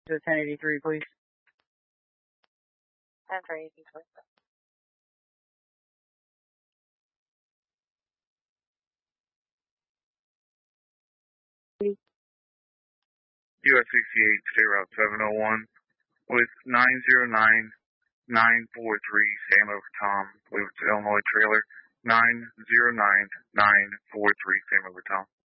To 1083, please. 1083. US 68, State Route 701 with 909-943 San Luis Tom. I believe it's Illinois trailer. 909-943 San Luis Tom.